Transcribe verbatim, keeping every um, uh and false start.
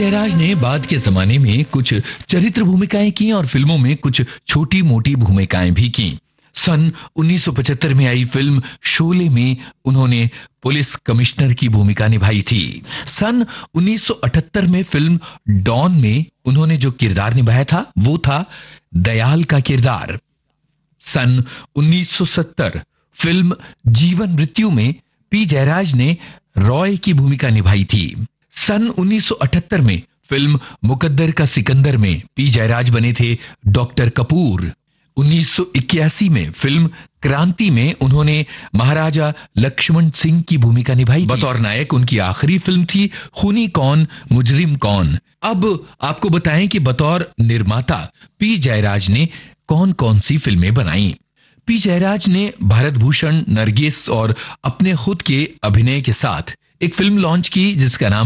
जयराज ने बाद के जमाने में कुछ चरित्र भूमिकाएं की और फिल्मों में कुछ छोटी मोटी भूमिकाएं भी की। सन उन्नीस सौ पचहत्तर में आई फिल्म शोले में उन्होंने पुलिस कमिश्नर की भूमिका निभाई थी। सन उन्नीस सौ अठहत्तर में फिल्म डॉन में उन्होंने जो किरदार निभाया था वो था दयाल का किरदार। सन उन्नीस सौ सत्तर फिल्म जीवन मृत्यु में पी जयराज ने रॉय की भूमिका निभाई थी। सन उन्नीस सौ अठहत्तर में फिल्म मुकद्दर का सिकंदर में पी जयराज बने थे डॉक्टर कपूर। उन्नीस सौ इक्यासी में फिल्म क्रांति में उन्होंने महाराजा लक्ष्मण सिंह की भूमिका निभाई। बतौर नायक उनकी आखिरी फिल्म थी खूनी कौन मुजरिम कौन। अब आपको बताएं कि बतौर निर्माता पी जयराज ने कौन कौन सी फिल्में बनाई। पी जयराज ने भारत भूषण, नरगिस और अपने खुद के अभिनय के साथ एक फिल्म लॉन्च की जिसका नाम